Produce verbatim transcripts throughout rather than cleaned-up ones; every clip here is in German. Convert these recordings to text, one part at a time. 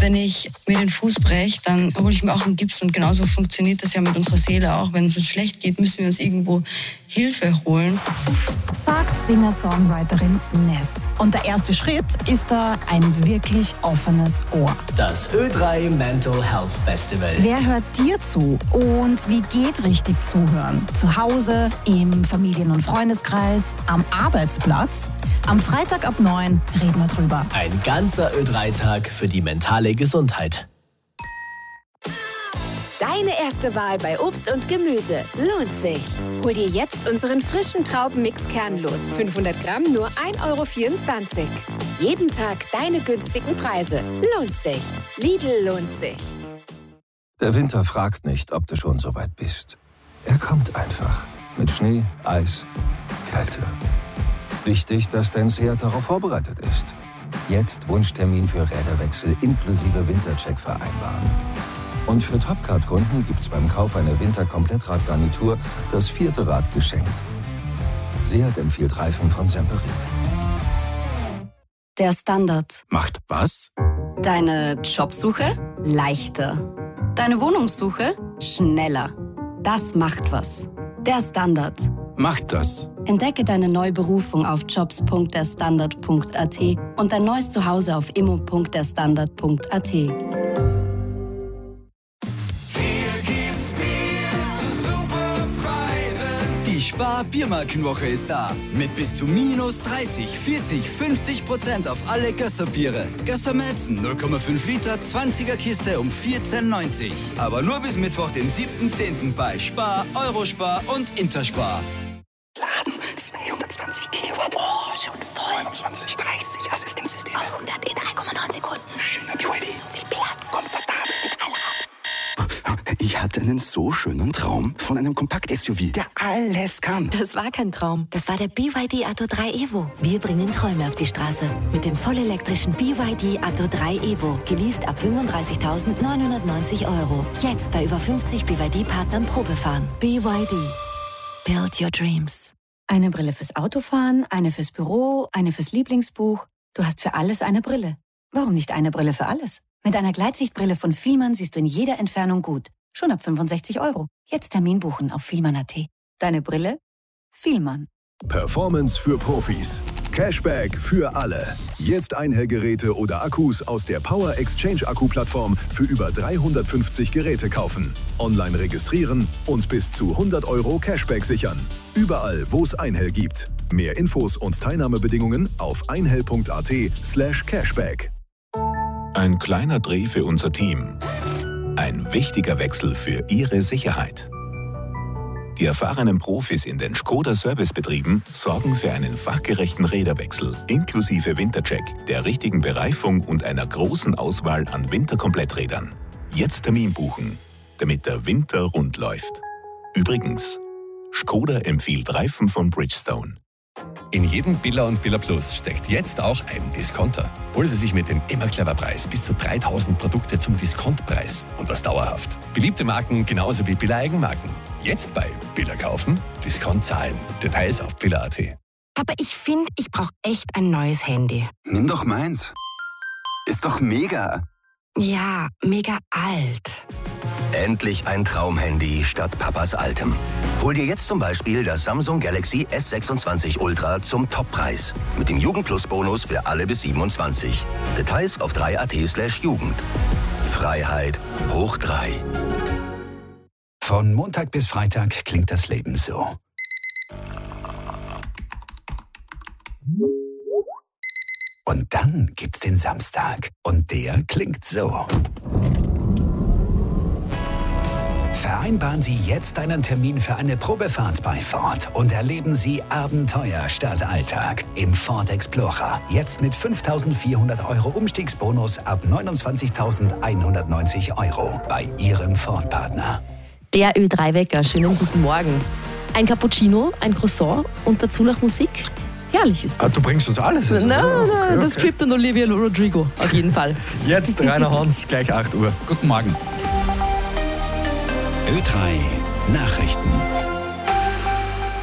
Wenn ich mir den Fuß breche, dann hole ich mir auch einen Gips und genauso funktioniert das ja mit unserer Seele auch. Wenn es uns schlecht geht, müssen wir uns irgendwo Hilfe holen. Sagt Singer-Songwriterin Ness. Und der erste Schritt ist da ein wirklich offenes Ohr. Das Ö drei Mental Health Festival. Wer hört dir zu und wie geht richtig zuhören? Zu Hause, im Familien- und Freundeskreis, am Arbeitsplatz? Am Freitag ab neun reden wir drüber. Ein ganzer Ö drei Tag für die mentale Gesundheit. Deine erste Wahl bei Obst und Gemüse lohnt sich. Hol dir jetzt unseren frischen Traubenmix kernlos. fünfhundert Gramm nur ein Euro vierundzwanzig. Jeden Tag deine günstigen Preise. Lohnt sich. Lidl lohnt sich. Der Winter fragt nicht, ob du schon so weit bist. Er kommt einfach. Mit Schnee, Eis, Kälte. Wichtig, dass dein Seat darauf vorbereitet ist. Jetzt Wunschtermin für Räderwechsel inklusive Wintercheck vereinbaren. Und für Topcard-Kunden gibt's beim Kauf einer Winter-Komplettradgarnitur das vierte Rad geschenkt. Seat empfiehlt Reifen von Semperit. Der Standard. Macht was? Deine Jobsuche leichter. Deine Wohnungssuche schneller. Das macht was. Der Standard. Macht das. Entdecke deine neue Berufung auf jobs punkt der standard punkt a t und dein neues Zuhause auf immo punkt der standard punkt a t. Die Spar-Biermarkenwoche ist da. Mit bis zu minus dreißig, vierzig, fünfzig Prozent auf alle Gösser-Biere. Gösser Malzen null Komma fünf Liter, zwanziger Kiste um vierzehn neunzig. Aber nur bis Mittwoch, den siebten zehnten bei Spar, Eurospar und Interspar. Laden zweihundertzwanzig Kilowatt. Oh, schon voll. neunundzwanzig, dreißig Assistenzsysteme. Auf hundert in drei Komma neun Sekunden. Schöner B Y D. So viel Platz. Komfortabel mit Allrad. Ich hatte einen so schönen Traum von einem Kompakt-S U V, der alles kann. Das war kein Traum. Das war der B Y D Atto drei Evo. Wir bringen Träume auf die Straße. Mit dem vollelektrischen B Y D Atto drei Evo. Geleast ab fünfunddreißigtausendneunhundertneunzig Euro. Jetzt bei über fünfzig B Y D-Partnern Probefahren. B Y D. Build your dreams. Eine Brille fürs Autofahren, eine fürs Büro, eine fürs Lieblingsbuch. Du hast für alles eine Brille. Warum nicht eine Brille für alles? Mit einer Gleitsichtbrille von Fielmann siehst du in jeder Entfernung gut. Schon ab fünfundsechzig Euro. Jetzt Termin buchen auf fielmann punkt a t. Deine Brille? Fielmann. Performance für Profis. Cashback für alle. Jetzt Einhellgeräte oder Akkus aus der Power Exchange Akku-Plattform für über dreihundertfünfzig Geräte kaufen. Online registrieren und bis zu hundert Euro Cashback sichern. Überall, wo es Einhell gibt. Mehr Infos und Teilnahmebedingungen auf einhell punkt a t slash cashback. Ein kleiner Dreh für unser Team. Ein wichtiger Wechsel für Ihre Sicherheit. Die erfahrenen Profis in den Škoda-Servicebetrieben sorgen für einen fachgerechten Räderwechsel inklusive Wintercheck, der richtigen Bereifung und einer großen Auswahl an Winterkompletträdern. Jetzt Termin buchen, damit der Winter rund läuft. Übrigens, Škoda empfiehlt Reifen von Bridgestone. In jedem Billa und Billa Plus steckt jetzt auch ein Discounter. Holen Sie sich mit dem Immer-Clever-Preis bis zu dreitausend Produkte zum Diskontpreis. Und das dauerhaft. Beliebte Marken genauso wie Billa-Eigenmarken. Jetzt bei Billa kaufen, Discount zahlen. Details auf billa punkt a t. Aber ich finde, ich brauche echt ein neues Handy. Nimm doch meins. Ist doch mega. Ja, mega alt. Endlich ein Traumhandy statt Papas altem. Hol dir jetzt zum Beispiel das Samsung Galaxy S sechsundzwanzig Ultra zum Toppreis. Mit dem Jugendplus-Bonus für alle bis siebenundzwanzig. Details auf drei punkt a t slash Jugend. Freiheit hoch drei. Von Montag bis Freitag klingt das Leben so. Und dann gibt's den Samstag. Und der klingt so. Vereinbaren Sie jetzt einen Termin für eine Probefahrt bei Ford und erleben Sie Abenteuer statt Alltag im Ford Explorer. Jetzt mit fünftausendvierhundert Euro Umstiegsbonus ab neunundzwanzigtausendeinhundertneunzig Euro bei Ihrem Ford-Partner. Der Ö drei Wecker, schönen guten Morgen. Ein Cappuccino, ein Croissant und dazu noch Musik. Herrlich ist das. Ah, du bringst uns alles? Nein, nein, okay, das okay. Script und Olivia Rodrigo, auf jeden Fall. Jetzt Rainer Hans, gleich acht Uhr. Guten Morgen. Ö drei Nachrichten.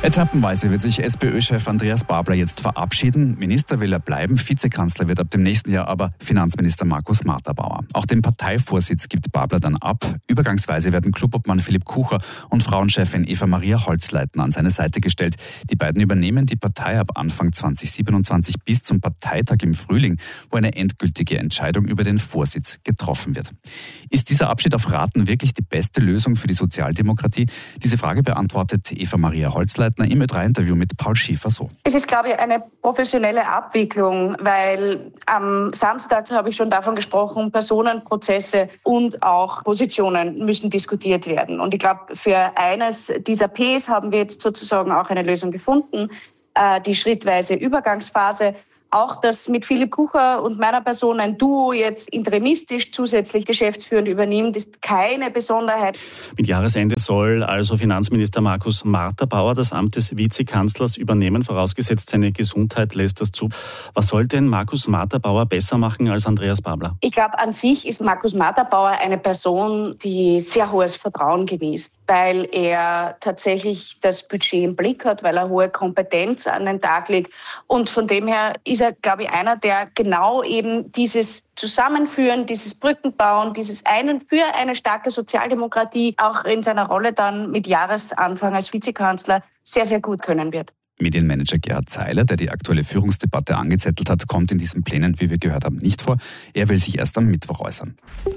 Etappenweise wird sich SPÖ-Chef Andreas Babler jetzt verabschieden. Minister will er bleiben, Vizekanzler wird ab dem nächsten Jahr aber Finanzminister Markus Marterbauer. Auch den Parteivorsitz gibt Babler dann ab. Übergangsweise werden Klubobmann Philipp Kucher und Frauenchefin Eva-Maria Holzleitner an seine Seite gestellt. Die beiden übernehmen die Partei ab Anfang zwanzig siebenundzwanzig bis zum Parteitag im Frühling, wo eine endgültige Entscheidung über den Vorsitz getroffen wird. Ist dieser Abschied auf Raten wirklich die beste Lösung für die Sozialdemokratie? Diese Frage beantwortet Eva-Maria Holzleitner im Ö drei Interview mit Paul Schiefer so. Es ist, glaube ich, eine professionelle Abwicklung, weil am Samstag habe ich schon davon gesprochen, Personen, Prozesse und auch Positionen müssen diskutiert werden. Und ich glaube, für eines dieser Ps haben wir jetzt sozusagen auch eine Lösung gefunden, die schrittweise Übergangsphase. Auch, dass mit Philipp Kucher und meiner Person ein Duo jetzt interimistisch zusätzlich geschäftsführend übernimmt, ist keine Besonderheit. Mit Jahresende soll also Finanzminister Markus Marterbauer das Amt des Vizekanzlers übernehmen, vorausgesetzt seine Gesundheit lässt das zu. Was soll denn Markus Marterbauer besser machen als Andreas Babler? Ich glaube, an sich ist Markus Marterbauer eine Person, die sehr hohes Vertrauen genießt, weil er tatsächlich das Budget im Blick hat, weil er hohe Kompetenz an den Tag legt und von dem her ist er, glaube ich, einer, der genau eben dieses Zusammenführen, dieses Brückenbauen, dieses Einen für eine starke Sozialdemokratie auch in seiner Rolle dann mit Jahresanfang als Vizekanzler sehr, sehr gut können wird. Medienmanager Gerhard Zeiler, der die aktuelle Führungsdebatte angezettelt hat, kommt in diesen Plänen, wie wir gehört haben, nicht vor. Er will sich erst am Mittwoch äußern.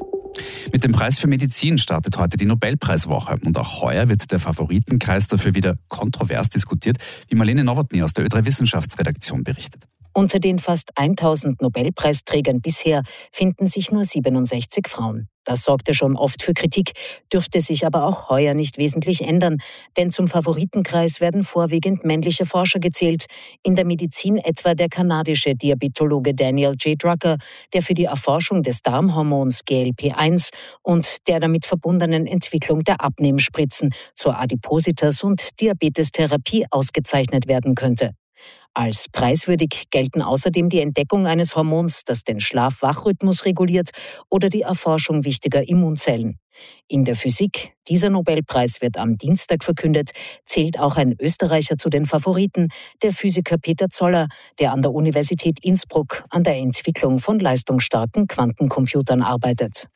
Mit dem Preis für Medizin startet heute die Nobelpreiswoche und auch heuer wird der Favoritenkreis dafür wieder kontrovers diskutiert, wie Marlene Nowotny aus der Ö drei Wissenschaftsredaktion berichtet. Unter den fast tausend Nobelpreisträgern bisher finden sich nur siebenundsechzig Frauen. Das sorgte schon oft für Kritik, dürfte sich aber auch heuer nicht wesentlich ändern, denn zum Favoritenkreis werden vorwiegend männliche Forscher gezählt, in der Medizin etwa der kanadische Diabetologe Daniel J. Drucker, der für die Erforschung des Darmhormons G L P eins und der damit verbundenen Entwicklung der Abnehmspritzen zur Adipositas- und Diabetestherapie ausgezeichnet werden könnte. Als preiswürdig gelten außerdem die Entdeckung eines Hormons, das den Schlaf-Wach-Rhythmus reguliert, oder die Erforschung wichtiger Immunzellen. In der Physik, dieser Nobelpreis wird am Dienstag verkündet, zählt auch ein Österreicher zu den Favoriten, der Physiker Peter Zoller, der an der Universität Innsbruck an der Entwicklung von leistungsstarken Quantencomputern arbeitet.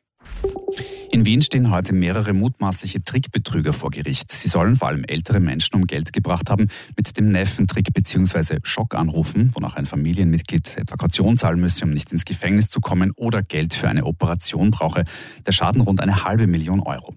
In Wien stehen heute mehrere mutmaßliche Trickbetrüger vor Gericht. Sie sollen vor allem ältere Menschen um Geld gebracht haben mit dem Neffentrick bzw. Schockanrufen, wonach ein Familienmitglied etwa Kaution zahlen müsse, um nicht ins Gefängnis zu kommen oder Geld für eine Operation brauche. Der Schaden rund eine halbe Million Euro.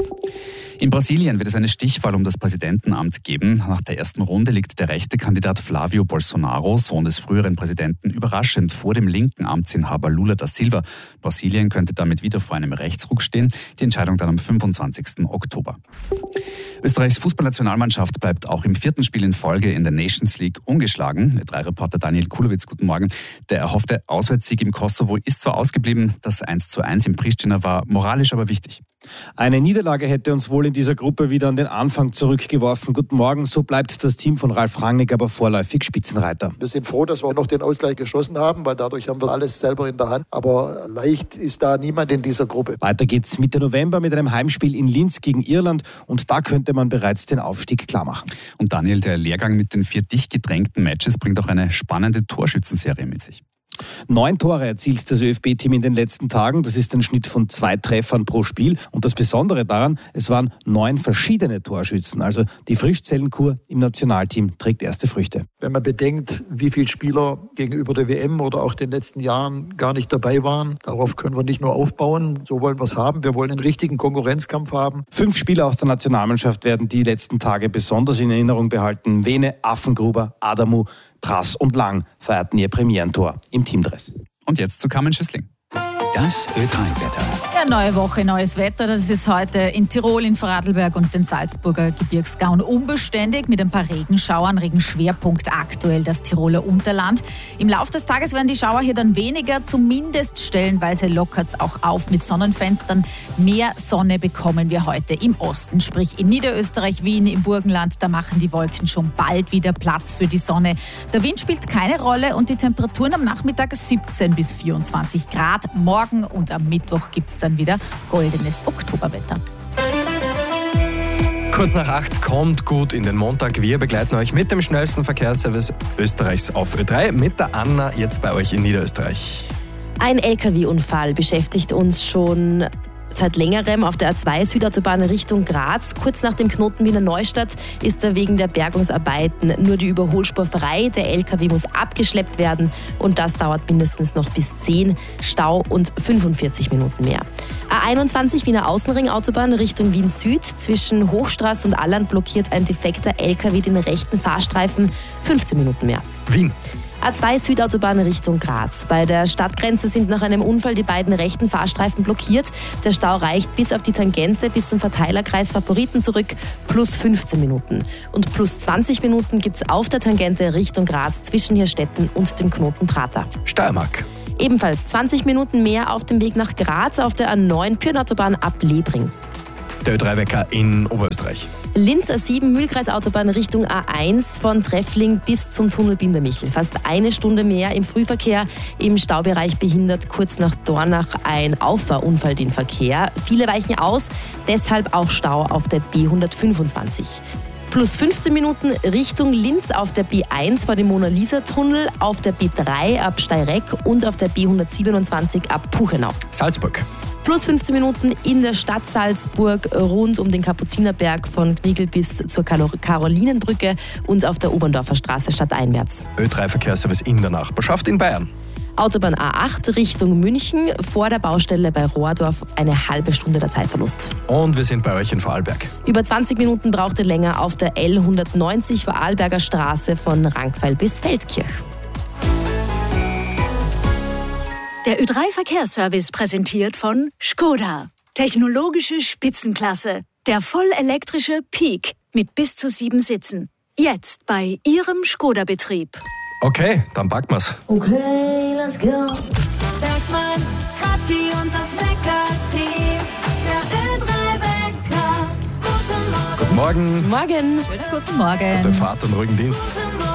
In Brasilien wird es eine Stichwahl um das Präsidentenamt geben. Nach der ersten Runde liegt der rechte Kandidat Flávio Bolsonaro, Sohn des früheren Präsidenten, überraschend vor dem linken Amtsinhaber Lula da Silva. Brasilien könnte damit wieder vor einem Rechtsruck stehen. Die Entscheidung dann am fünfundzwanzigsten Oktober. Österreichs Fußballnationalmannschaft bleibt auch im vierten Spiel in Folge in der Nations League ungeschlagen. Der drei Reporter Daniel Kulowitz, guten Morgen. Der erhoffte Auswärtssieg im Kosovo ist zwar ausgeblieben, das eins zu eins in Pristina war moralisch aber wichtig. Eine Niederlage hätte uns wohl in dieser Gruppe wieder an den Anfang zurückgeworfen. Guten Morgen, so bleibt das Team von Ralf Rangnick aber vorläufig Spitzenreiter. Wir sind froh, dass wir noch den Ausgleich geschossen haben, weil dadurch haben wir alles selber in der Hand. Aber leicht ist da niemand in dieser Gruppe. Weiter geht's Mitte November mit einem Heimspiel in Linz gegen Irland und da könnte man bereits den Aufstieg klar machen. Und Daniel, der Lehrgang mit den vier dicht gedrängten Matches bringt auch eine spannende Torschützenserie mit sich. Neun Tore erzielt das ÖFB-Team in den letzten Tagen. Das ist ein Schnitt von zwei Treffern pro Spiel. Und das Besondere daran, es waren neun verschiedene Torschützen. Also die Frischzellenkur im Nationalteam trägt erste Früchte. Wenn man bedenkt, wie viele Spieler gegenüber der W M oder auch den letzten Jahren gar nicht dabei waren, darauf können wir nicht nur aufbauen. So wollen wir es haben. Wir wollen einen richtigen Konkurrenzkampf haben. Fünf Spieler aus der Nationalmannschaft werden die letzten Tage besonders in Erinnerung behalten. Vene, Affengruber, Adamu, Prass und Lang feierten ihr Premierentor im Teamdress. Und jetzt zu Carmen Schüssling. Das Ö drei Wetter. Ja, neue Woche, neues Wetter. Das ist heute in Tirol, in Vorarlberg und den Salzburger Gebirgsgauen unbeständig mit ein paar Regenschauern. Regenschwerpunkt aktuell das Tiroler Unterland. Im Laufe des Tages werden die Schauer hier dann weniger, zumindest stellenweise lockert es auch auf mit Sonnenfenstern. Mehr Sonne bekommen wir heute im Osten, sprich in Niederösterreich, Wien, im Burgenland. Da machen die Wolken schon bald wieder Platz für die Sonne. Der Wind spielt keine Rolle und die Temperaturen am Nachmittag siebzehn bis vierundzwanzig Grad. Morgen und am Mittwoch gibt es dann wieder goldenes Oktoberwetter. Kurz nach acht kommt gut in den Montag. Wir begleiten euch mit dem schnellsten Verkehrsservice Österreichs auf Ö drei mit der Anna jetzt bei euch in Niederösterreich. Ein L K W-Unfall beschäftigt uns schon seit längerem auf der A zwei Südautobahn Richtung Graz. Kurz nach dem Knoten Wiener Neustadt ist da wegen der Bergungsarbeiten nur die Überholspur frei. Der L K W muss abgeschleppt werden und das dauert mindestens noch bis zehn. Stau und fünfundvierzig Minuten mehr. A einundzwanzig Wiener Außenring-Autobahn Richtung Wien Süd. Zwischen Hochstraße und Alland blockiert ein defekter L K W den rechten Fahrstreifen. fünfzehn Minuten mehr. Wien. A zwei Südautobahn Richtung Graz. Bei der Stadtgrenze sind nach einem Unfall die beiden rechten Fahrstreifen blockiert. Der Stau reicht bis auf die Tangente, bis zum Verteilerkreis Favoriten zurück, plus fünfzehn Minuten. Und plus zwanzig Minuten gibt es auf der Tangente Richtung Graz zwischen Hirstetten und dem Knoten Prater. Steiermark. Ebenfalls zwanzig Minuten mehr auf dem Weg nach Graz auf der A neun Pyrnautobahn ab Lebring. Der Ö drei Wecker in Oberösterreich. Linz A sieben Mühlkreisautobahn Richtung A eins von Treffling bis zum Tunnel Bindermichel. Fast eine Stunde mehr im Frühverkehr. Im Staubereich behindert kurz nach Dornach ein Auffahrunfall den Verkehr. Viele weichen aus, deshalb auch Stau auf der B hundertfünfundzwanzig. Plus fünfzehn Minuten Richtung Linz auf der B eins vor dem Mona-Lisa-Tunnel, auf der B drei ab Steyreck und auf der B hundertsiebenundzwanzig ab Puchenau. Salzburg. Plus fünfzehn Minuten in der Stadt Salzburg rund um den Kapuzinerberg von Knigl bis zur Karolinenbrücke und auf der Oberndorfer Straße stadteinwärts. Ö drei Verkehrsservice in der Nachbarschaft in Bayern. Autobahn A acht Richtung München, vor der Baustelle bei Rohrdorf eine halbe Stunde der Zeitverlust. Und wir sind bei euch in Vorarlberg. Über zwanzig Minuten braucht ihr länger auf der L hundertneunzig Vorarlberger Straße von Rankweil bis Feldkirch. Der Ö drei Verkehrsservice präsentiert von Skoda. Technologische Spitzenklasse. Der vollelektrische Peak mit bis zu sieben Sitzen. Jetzt bei Ihrem Skoda-Betrieb. Okay, dann packen wir's. Okay, let's go. Bergsmann, Kratki und das Wecker-Team. Der Ö drei Wecker. Guten Morgen. Guten Morgen. Morgen. Schönen guten Morgen. Gute Fahrt und ruhigen Dienst. Guten Morgen.